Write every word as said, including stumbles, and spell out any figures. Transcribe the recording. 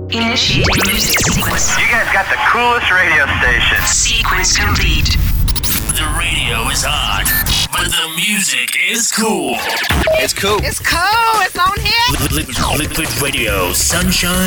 Initiating music sequence. You guys got the coolest radio station. Sequence complete. The radio is hot, but the music is cool. It's cool. It's cool. It's on here. Liquid, liquid radio, sunshine